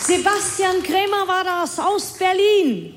Sebastian Krämer war das aus Berlin.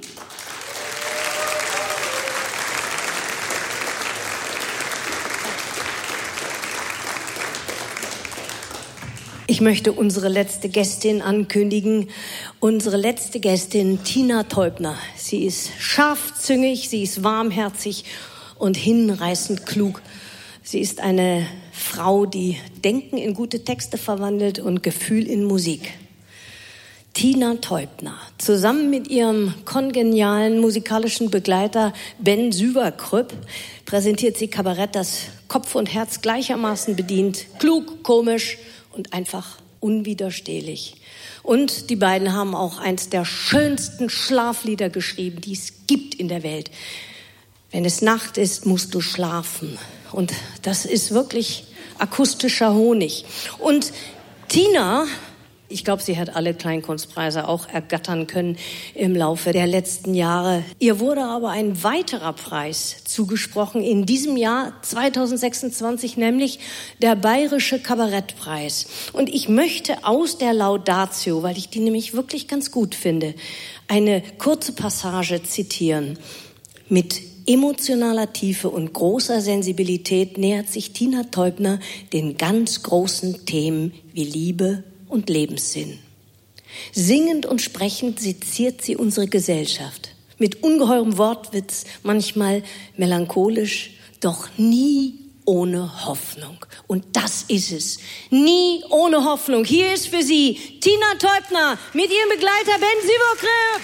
Ich möchte unsere letzte Gästin ankündigen. Unsere letzte Gästin, Tina Teubner. Sie ist scharfzüngig, sie ist warmherzig und hinreißend klug. Sie ist eine Frau, die Denken in gute Texte verwandelt und Gefühl in Musik. Tina Teubner, zusammen mit ihrem kongenialen musikalischen Begleiter Ben Süverkröpp, präsentiert sie Kabarett, das Kopf und Herz gleichermaßen bedient, klug, komisch und einfach unwiderstehlich. Und die beiden haben auch eins der schönsten Schlaflieder geschrieben, die es gibt in der Welt. Wenn es Nacht ist, musst du schlafen. Und das ist wirklich akustischer Honig. Und Tina, ich glaube, sie hat alle Kleinkunstpreise auch ergattern können im Laufe der letzten Jahre. Ihr wurde aber ein weiterer Preis zugesprochen in diesem Jahr 2026, nämlich der Bayerische Kabarettpreis. Und ich möchte aus der Laudatio, weil ich die nämlich wirklich ganz gut finde, eine kurze Passage zitieren. Mit emotionaler Tiefe und großer Sensibilität nähert sich Tina Teubner den ganz großen Themen wie Liebe und Lebenssinn. Singend und sprechend seziert sie unsere Gesellschaft. Mit ungeheurem Wortwitz, manchmal melancholisch, doch nie ohne Hoffnung. Und das ist es. Nie ohne Hoffnung. Hier ist für Sie Tina Teubner mit ihrem Begleiter Ben Süverkröpp.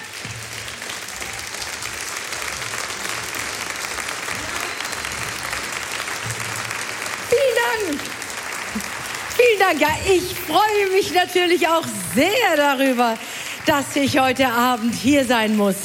Vielen Dank. Vielen Dank. Ja, ich freue mich natürlich auch sehr darüber, dass ich heute Abend hier sein muss.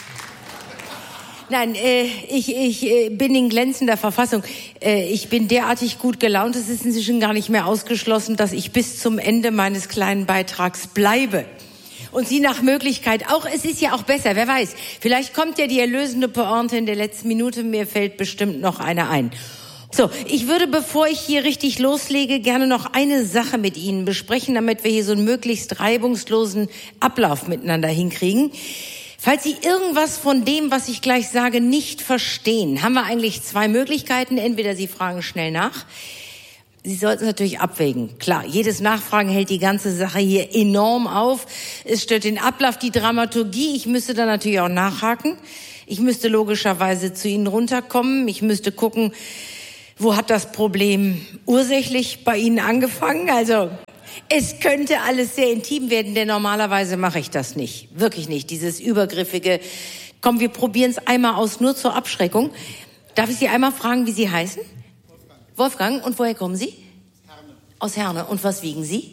Nein, ich bin in glänzender Verfassung. Ich bin derartig gut gelaunt, es ist inzwischen gar nicht mehr ausgeschlossen, dass ich bis zum Ende meines kleinen Beitrags bleibe. Und Sie nach Möglichkeit auch, es ist ja auch besser, wer weiß. Vielleicht kommt ja die erlösende Pointe in der letzten Minute, mir fällt bestimmt noch eine ein. So, ich würde, bevor ich hier richtig loslege, gerne noch eine Sache mit Ihnen besprechen, damit wir hier so einen möglichst reibungslosen Ablauf miteinander hinkriegen. Falls Sie irgendwas von dem, was ich gleich sage, nicht verstehen, haben wir eigentlich zwei Möglichkeiten. Entweder Sie fragen schnell nach. Sie sollten es natürlich abwägen. Klar, jedes Nachfragen hält die ganze Sache hier enorm auf. Es stört den Ablauf, die Dramaturgie. Ich müsste dann natürlich auch nachhaken. Ich müsste logischerweise zu Ihnen runterkommen. Ich müsste gucken, wo hat das Problem ursächlich bei Ihnen angefangen? Also, es könnte alles sehr intim werden, denn normalerweise mache ich das nicht. Wirklich nicht, dieses übergriffige. Komm, wir probieren es einmal aus, nur zur Abschreckung. Darf ich Sie einmal fragen, wie Sie heißen? Wolfgang. Und woher kommen Sie? Herne. Aus Herne. Und was wiegen Sie?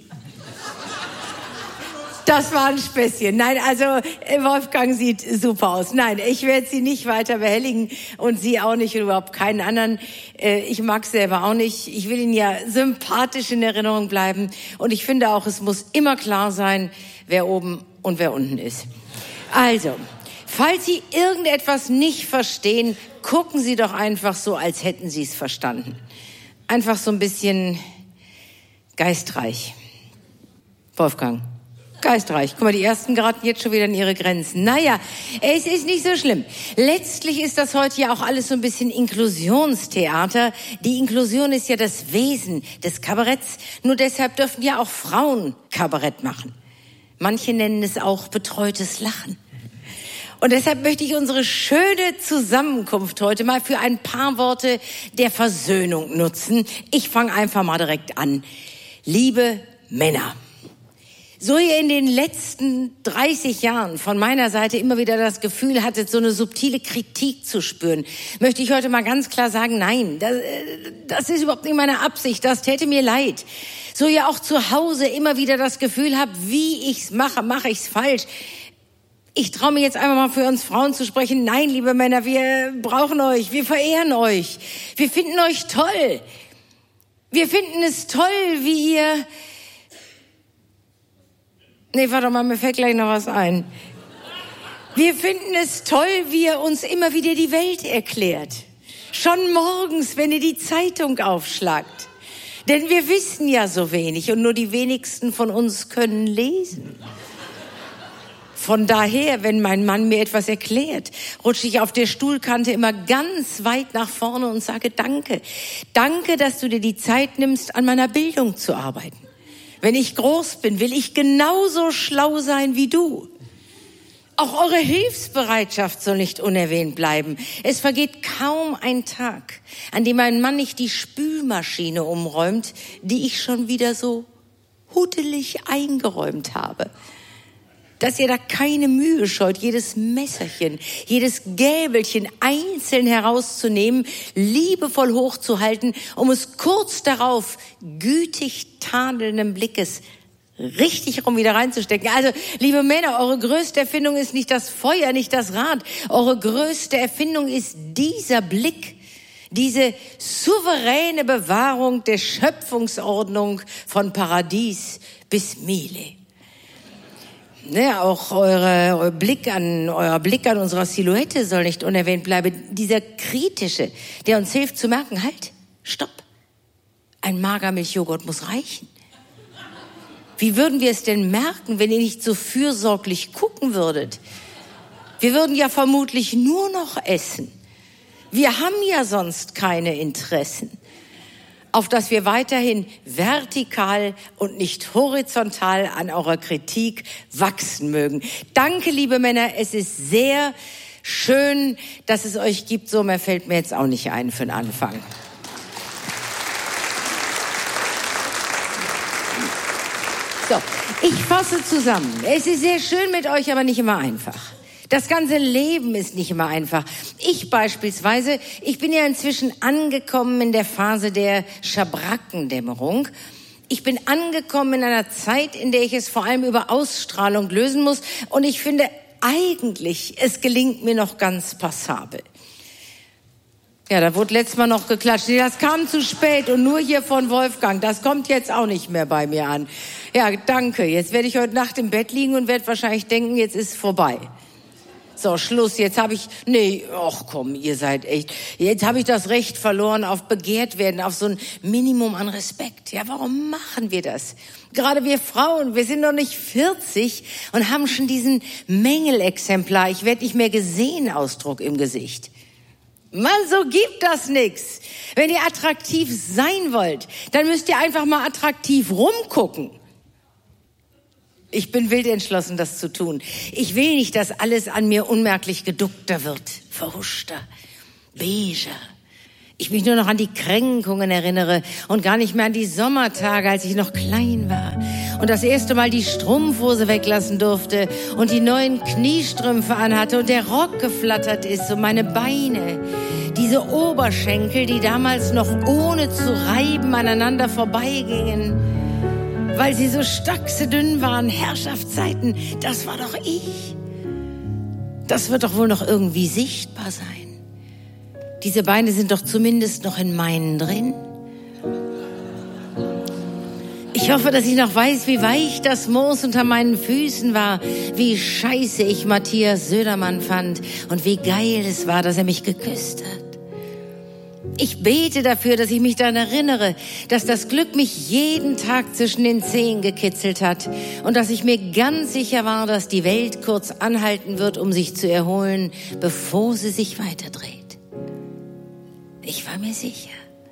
Das war ein Späßchen. Nein, also Wolfgang sieht super aus. Nein, ich werde Sie nicht weiter behelligen und Sie auch nicht und überhaupt keinen anderen. Ich mag es selber auch nicht. Ich will Ihnen ja sympathisch in Erinnerung bleiben. Und ich finde auch, es muss immer klar sein, wer oben und wer unten ist. Also, falls Sie irgendetwas nicht verstehen, gucken Sie doch einfach so, als hätten Sie es verstanden. Einfach so ein bisschen geistreich. Wolfgang. Geistreich. Guck mal, die Ersten geraten jetzt schon wieder an ihre Grenzen. Naja, es ist nicht so schlimm. Letztlich ist das heute ja auch alles so ein bisschen Inklusionstheater. Die Inklusion ist ja das Wesen des Kabaretts. Nur deshalb dürfen ja auch Frauen Kabarett machen. Manche nennen es auch betreutes Lachen. Und deshalb möchte ich unsere schöne Zusammenkunft heute mal für ein paar Worte der Versöhnung nutzen. Ich fange einfach mal direkt an. Liebe Männer. So ihr in den letzten 30 Jahren von meiner Seite immer wieder das Gefühl hattet, so eine subtile Kritik zu spüren, möchte ich heute mal ganz klar sagen, nein, das ist überhaupt nicht meine Absicht, das täte mir leid. So ihr auch zu Hause immer wieder das Gefühl habt, wie ich's mache ich's falsch. Ich traue mir jetzt einmal mal für uns Frauen zu sprechen. Nein, liebe Männer, wir brauchen euch, wir verehren euch, wir finden euch toll. Wir finden es toll, wie ihr... Nee, warte mal, mir fällt gleich noch was ein. Wir finden es toll, wie ihr uns immer wieder die Welt erklärt. Schon morgens, wenn ihr die Zeitung aufschlagt. Denn wir wissen ja so wenig und nur die wenigsten von uns können lesen. Von daher, wenn mein Mann mir etwas erklärt, rutsche ich auf der Stuhlkante immer ganz weit nach vorne und sage Danke. Danke, dass du dir die Zeit nimmst, an meiner Bildung zu arbeiten. Wenn ich groß bin, will ich genauso schlau sein wie du. Auch eure Hilfsbereitschaft soll nicht unerwähnt bleiben. Es vergeht kaum ein Tag, an dem mein Mann nicht die Spülmaschine umräumt, die ich schon wieder so hudelig eingeräumt habe. Dass ihr da keine Mühe scheut, jedes Messerchen, jedes Gäbelchen einzeln herauszunehmen, liebevoll hochzuhalten, um es kurz darauf gütig tadelnden Blickes richtig rum wieder reinzustecken. Also, liebe Männer, eure größte Erfindung ist nicht das Feuer, nicht das Rad. Eure größte Erfindung ist dieser Blick, diese souveräne Bewahrung der Schöpfungsordnung von Paradies bis Miele. Ne, auch euer Blick an unserer Silhouette soll nicht unerwähnt bleiben. Dieser kritische, der uns hilft zu merken, halt, stopp, ein Magermilchjoghurt muss reichen. Wie würden wir es denn merken, wenn ihr nicht so fürsorglich gucken würdet? Wir würden ja vermutlich nur noch essen. Wir haben ja sonst keine Interessen, auf dass wir weiterhin vertikal und nicht horizontal an eurer Kritik wachsen mögen. Danke, liebe Männer, es ist sehr schön, dass es euch gibt. So mehr fällt mir jetzt auch nicht ein für den Anfang. So, ich fasse zusammen. Es ist sehr schön mit euch, aber nicht immer einfach. Das ganze Leben ist nicht immer einfach. Ich beispielsweise, ich bin ja inzwischen angekommen in der Phase der Schabrackendämmerung. Ich bin angekommen in einer Zeit, in der ich es vor allem über Ausstrahlung lösen muss. Und ich finde eigentlich, es gelingt mir noch ganz passabel. Ja, da wurde letztes Mal noch geklatscht. Das kam zu spät und nur hier von Wolfgang. Das kommt jetzt auch nicht mehr bei mir an. Ja, danke. Jetzt werde ich heute Nacht im Bett liegen und werde wahrscheinlich denken, jetzt ist vorbei. So, Schluss. Jetzt habe ich, ach komm, ihr seid echt. Jetzt habe ich das Recht verloren auf begehrt werden, auf so ein Minimum an Respekt. Ja, warum machen wir das? Gerade wir Frauen, wir sind noch nicht 40 und haben schon diesen Mängelexemplar, ich werde nicht mehr gesehen, Ausdruck im Gesicht. Mann, so gibt das nix. Wenn ihr attraktiv sein wollt, dann müsst ihr einfach mal attraktiv rumgucken. Ich bin wild entschlossen, das zu tun. Ich will nicht, dass alles an mir unmerklich geduckter wird, verhuschter, beiger. Ich mich nur noch an die Kränkungen erinnere und gar nicht mehr an die Sommertage, als ich noch klein war und das erste Mal die Strumpfhose weglassen durfte und die neuen Kniestrümpfe anhatte und der Rock geflattert ist und meine Beine, diese Oberschenkel, die damals noch ohne zu reiben aneinander vorbeigingen, weil sie so stacksedünn waren, Herrschaftszeiten, das war doch ich. Das wird doch wohl noch irgendwie sichtbar sein. Diese Beine sind doch zumindest noch in meinen drin. Ich hoffe, dass ich noch weiß, wie weich das Moos unter meinen Füßen war, wie scheiße ich Matthias Södermann fand und wie geil es war, dass er mich geküsst hat. Ich bete dafür, dass ich mich daran erinnere, dass das Glück mich jeden Tag zwischen den Zehen gekitzelt hat und dass ich mir ganz sicher war, dass die Welt kurz anhalten wird, um sich zu erholen, bevor sie sich weiterdreht. Ich war mir sicher.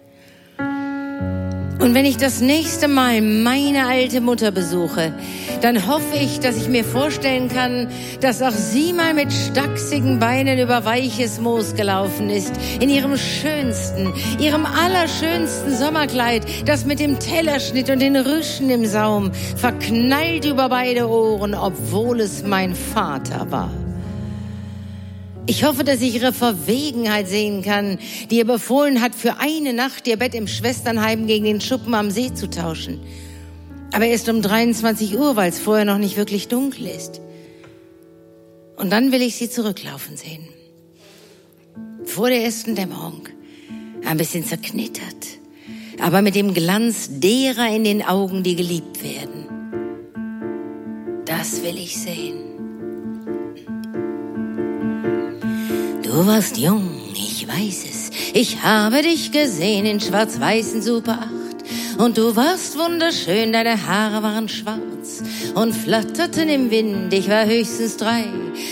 Und wenn ich das nächste Mal meine alte Mutter besuche, dann hoffe ich, dass ich mir vorstellen kann, dass auch sie mal mit stachsigen Beinen über weiches Moos gelaufen ist, in ihrem allerschönsten Sommerkleid, das mit dem Tellerschnitt und den Rüschen im Saum, verknallt über beide Ohren, obwohl es mein Vater war. Ich hoffe, dass ich ihre Verwegenheit sehen kann, die ihr befohlen hat, für eine Nacht ihr Bett im Schwesternheim gegen den Schuppen am See zu tauschen. Aber erst um 23 Uhr, weil es vorher noch nicht wirklich dunkel ist. Und dann will ich sie zurücklaufen sehen. Vor der ersten Dämmerung. Ein bisschen zerknittert. Aber mit dem Glanz derer in den Augen, die geliebt werden. Das will ich sehen. Du warst jung, ich weiß es. Ich habe dich gesehen in schwarz-weißen Super 8 Und du warst wunderschön, deine Haare waren schwarz und flatterten im Wind, ich war höchstens 3.